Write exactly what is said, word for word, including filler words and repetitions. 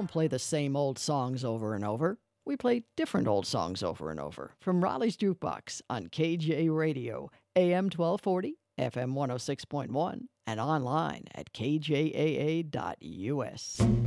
don't play the same old songs over and over. We play different old songs over and over from Raleigh's Jukebox on K J Radio, A M twelve forty, F M one oh six point one, and online at K J A A dot U S.